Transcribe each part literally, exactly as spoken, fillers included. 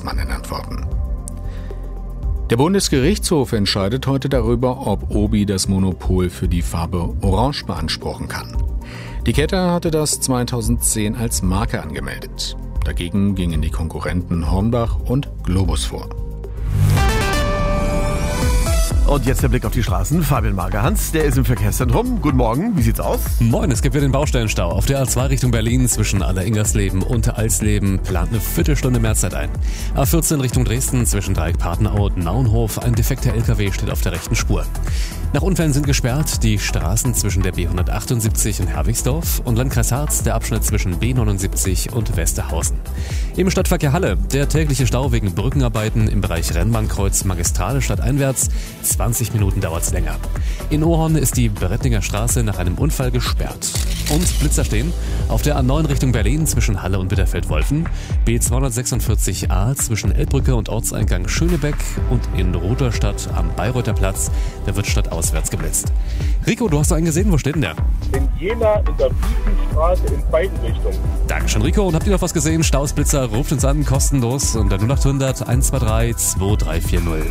Bertelsmann ernannt worden. Der Bundesgerichtshof entscheidet heute darüber, ob Obi das Monopol für die Farbe Orange beanspruchen kann. Die Kette hatte das zweitausendzehn als Marke angemeldet. Dagegen gingen die Konkurrenten Hornbach und Globus vor. Und jetzt der Blick auf die Straßen. Fabian Magerhans, der ist im Verkehrszentrum. Guten Morgen, wie sieht's aus? Moin, es gibt wieder den Baustellenstau. Auf der A zwei Richtung Berlin zwischen Aller-Ingersleben und Alsleben plant eine Viertelstunde mehr Zeit ein. A vierzehn Richtung Dresden zwischen Dreieck-Partenau und Naunhof. Ein defekter L K W steht auf der rechten Spur. Nach Unfällen sind gesperrt die Straßen zwischen der B hundertachtundsiebzig in Herwigsdorf und Landkreis Harz, der Abschnitt zwischen B neunundsiebzig und Westerhausen. Im Stadtverkehr Halle, der tägliche Stau wegen Brückenarbeiten im Bereich Rennbahnkreuz Magistrale stadteinwärts. zwanzig Minuten dauert's länger. In Ohorn ist die Berettinger Straße nach einem Unfall gesperrt. Und Blitzer stehen auf der A neun Richtung Berlin zwischen Halle und Bitterfeld-Wolfen, B zweihundertsechsundvierzig A zwischen Elbbrücke und Ortseingang Schönebeck und in Rudolstadt am Bayreuther Platz, da wird stadtauswärts geblitzt. Rico, du hast einen gesehen, wo steht denn der? In Jena in der Wiesenstraße in beiden Richtungen. Dankeschön, Rico. Und habt ihr noch was gesehen? Stausblitzer, ruft uns an, kostenlos unter null achthundert eins zwei drei zwei drei vier null.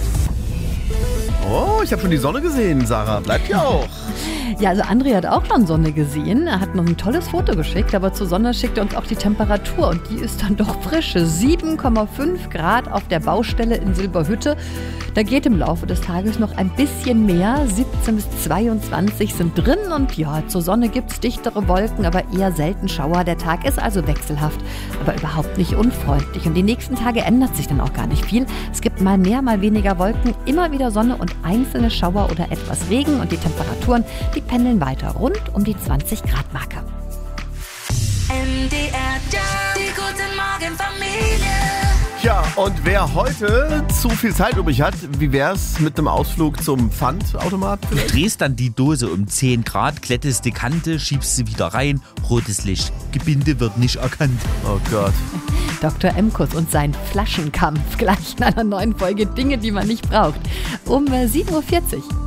Oh, ich habe schon die Sonne gesehen, Sarah. Bleibt ja auch. Ja, also André hat auch schon Sonne gesehen. Er hat noch ein tolles Foto geschickt, aber zur Sonne schickt er uns auch die Temperatur und die ist dann doch frische. sieben Komma fünf Grad auf der Baustelle in Silberhütte. Da geht im Laufe des Tages noch ein bisschen mehr. siebzehn bis zweiundzwanzig sind drin und ja, zur Sonne gibt's dichtere Wolken, aber eher selten Schauer. Der Tag ist also wechselhaft, aber überhaupt nicht unfreundlich. Und die nächsten Tage ändert sich dann auch gar nicht viel. Es gibt mal mehr, mal weniger Wolken, immer wieder Sonne und einzelne Schauer oder etwas Regen und die Temperaturen, die pendeln weiter rund um die zwanzig Grad Marke. N D R, die guten Morgen Familie. Ja, und wer heute zu viel Zeit übrig hat, wie wär's mit einem Ausflug zum Pfandautomat? Du drehst dann die Dose um zehn Grad, glättest die Kante, schiebst sie wieder rein, rotes Licht. Gebinde wird nicht erkannt. Oh Gott. Doktor Emkus und sein Flaschenkampf gleich in einer neuen Folge Dinge, die man nicht braucht. Um sieben Uhr vierzig.